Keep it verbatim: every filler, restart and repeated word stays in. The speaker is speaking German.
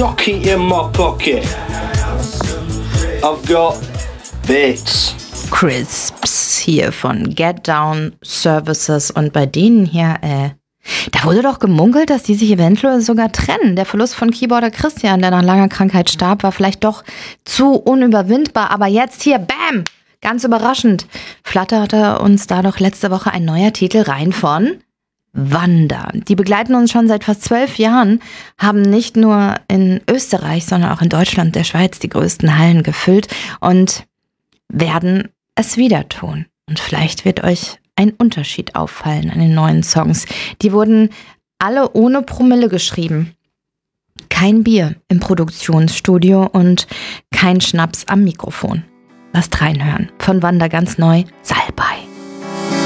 jockey in my pocket. I've got bits. Crisps hier von Get Down Services und bei denen hier, äh, da wurde doch gemunkelt, dass die sich eventuell sogar trennen. Der Verlust von Keyboarder Christian, der nach langer Krankheit starb, war vielleicht doch zu unüberwindbar. Aber jetzt hier, bam, ganz überraschend, flatterte uns da doch letzte Woche ein neuer Titel rein von Wanda. Die begleiten uns schon seit fast zwölf Jahren, haben nicht nur in Österreich, sondern auch in Deutschland und der Schweiz die größten Hallen gefüllt und werden es wieder tun. Und vielleicht wird euch ein Unterschied auffallen an den neuen Songs. Die wurden alle ohne Promille geschrieben. Kein Bier im Produktionsstudio und kein Schnaps am Mikrofon. Lasst reinhören. Von Wanda ganz neu, Salbei.